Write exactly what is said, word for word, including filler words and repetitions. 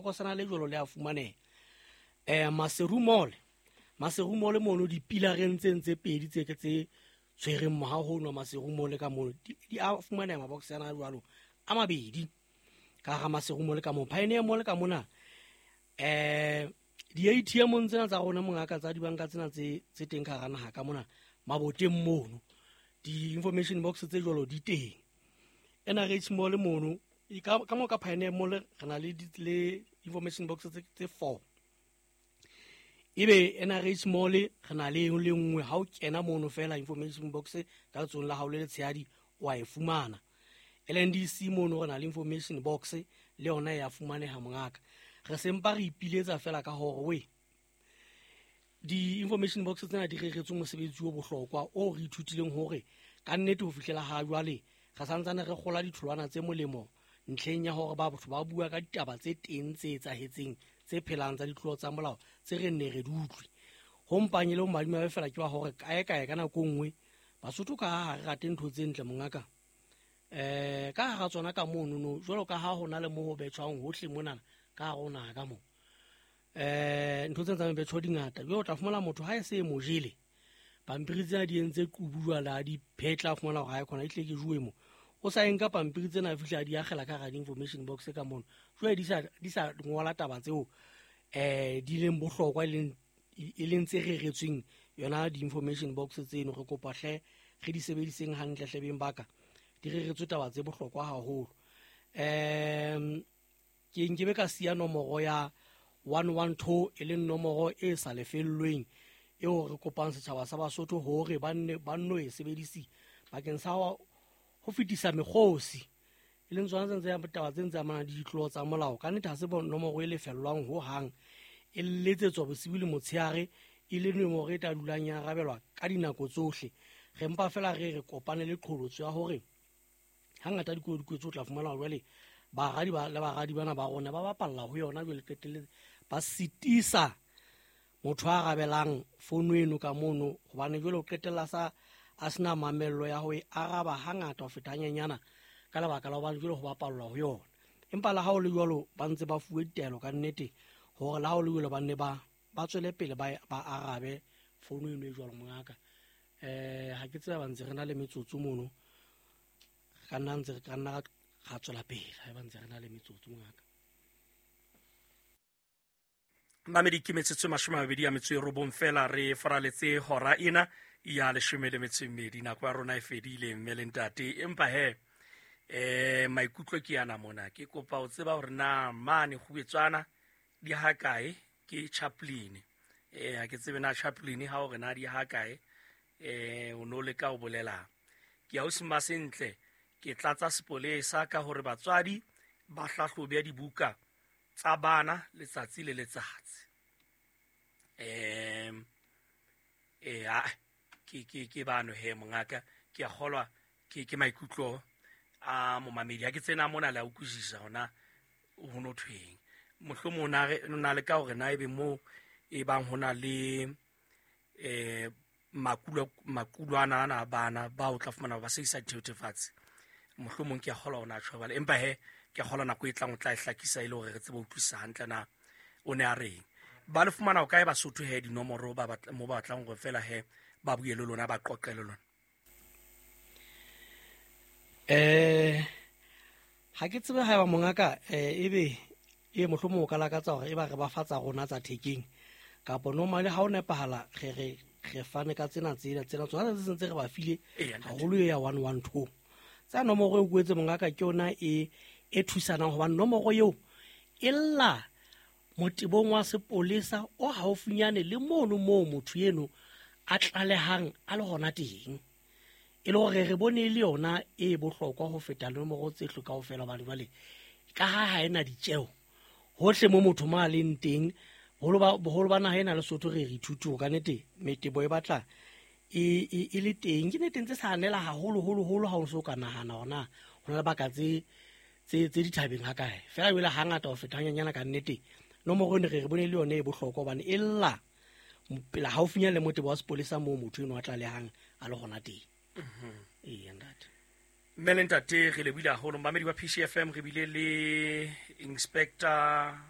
lebokosana le jolo le a fumaneha eh Maserumole Maserumole mono di pilareng tse ntse pedi tse ke tse tshwereng mohahono Maserumole ka mono di a fumaneha mabokosana a jwalo a mabedi ka ga Maserumole ka mo Pioneer Mall ka mona eh di A T M tsena tsa rona mongaka tsa dibanka tsena tse tse teng ka ga naha ka mona maboteng mono di information box tse jolo di teng N R H Mall mono ka ka mo ka Pioneer Mall rena le le information box tse four ibe N R H Mall rena le le nngwe ha o kena mono fela information box ka tsong la ha o le tshehadi wa e fumana L N D C mono rena le information box le ona ya fumaneha mongaka re sempa re ipiletsa fela ka hore we di information box tsena di reretswe mosebetsi o bohlokwa o re ithutileng hore ka nnete ho fihlela ha jwale ga santsane re gola ditholwana tse molemo ntlheng ya hore ba batho ba bua ka ditaba tse teng tse etsahetseng tse phelang tsa ditlolo tsa molao tse re nne re dutlwe ho mpanye le o madima ba fela ke ba hore kae kae ka nako nngwe Basotho ka ha re rate ntho tse ntle mongaka eh ka ga tsona ka mono no jwalo ka ha hona le mo ho betshwang hohle mona ka rona ka mo eh ntho tse tsa betshwa dingata jo tla fumana motho ha e se mo jele pampiri tsena di entse qubulwa la di phetla fumana ga e khona itle ke juwe mo o sa enka pampiri tsena fihla di agela ka ga information box ka mono jwe di sa di sa ngola taba tseo eh di leng bohlokwa le e leng tse reretsweng yona di information box tseno re kopa hle re di sebediseng hantle hlebeng baka di reretswe taba tse bohlokwa haholo em ke nkebe ka sia nomoro ya one one two e leng nomoro e sa lefellweng eo re kopang setjhaba sa Basotho hore ba nne ba nno e sebedisi bakeng sa ho fitisa mekgosi e leng tsona tse ya taba tse ntse amana di ditlolo tsa molao ka nnete ha se bo nomoro e lefellwang ho hang e letsetswa bosibu le motsheare e le nomoro e tla dulang ya arabelwa ka dinako tsohle re mpa fela re re kopane le qholotso ya hore hangata dikolo dikolo tla fumana jwale ba radi ba le ba radi bana ba rona ba bapalla ho yona jwale qetelle ba sitisa motho a rabelang founu eno ka mono hobane jwale o qetella sa a sena mamello ya ho e araba hangata ho feta nyenyana ka lebaka la hobane jwale ho bapallwa ho yona empa la ha o le jwalo ba ntse ba fuwe ditelo ka nnete hore la ha o le jwalo ba nne ba ba tswele pele ba ba arabe founu eno e jwalo mongaka eh ha ke tseba ba ntse rena le metsotso mono ka nna ntse ka nna ga tswela pele ha ba ntse rena le metsotso mongaka Mamedi ke metsotso mashome a mabedi a metso e robong fela re faraletse hora ena ya leshome le metso e mmedi nako ya rona e fedile mme le ntate empa he eh maikutlo ke yana mona ke kopa o tseba hore na mane go betswana di ha kae ke chaplain eh ha ke tsebe na chaplain ha o re na di ha kae eh o no le ka o bolela ke a o sima sentle ke tlatsa sepolesa ka hore batswadi ba hlahlobe ya dibuka tsa bana letsatsi le letsatsi em eh a ke ke ke bano he mongaka ke a kgolwa ke ke maikutlo a mo mamedi ha ke tsena mona la ukuzisa hona ho no thweng mohlomong re na le ka hore na ebe mo e bang hona le eh makulo makulwana ana bana ba o tla fumana ba se isa theothefatsi mohlomong ke a kgolwa ona tshwabale empa he ke kgolwa nako e tlang o tla e hlakisa ile hore re tsebe ho tlisa hantle na o ne a reng ba le fumana o kae Basotho he dinomoro ba batla mo ba batlang go fela he ba buele lona ba qoqele lona eh ha ke tsebe ha ba mongaka eh ebe e mohlomong o ka lakatsa hore e ba re ba fatsa rona tsa taking kapo normally ha o nepahala re re re fane ka tsena tsena tsena tsona tse sentse re ba file haholo ya one one two tsa nomoro e buetse mongaka ke yona e e thusana ho ba nomoro eo illa motibong wa sepolesa o haufinyane le mono mo motho eno a tlalehang a le hona teng e le hore re bone le yona e bohlokwa ho feta le nomoro tse hloka ho fela ba le ka ha ha ena ditjeo hohle mo motho ma leng teng holo ba boholo bana ha ena le Sotho re re thuto ka nete metebo e batla e e le teng ke nete ntse sa nela haholo holo holo ha o so ka nahana hona hona le baka tse tse tse dithabeng ha kae fela wela hangata ho feta nyanyana ka nnete nomoro ne re re bone le yone e bohlokwa hobane illa pela haufinya le motebo wa sepolesa mo motho eno a tla lehang a le gona teng eh ndate Melentate re le bile haholo mamedi wa P C F M re bile le inspector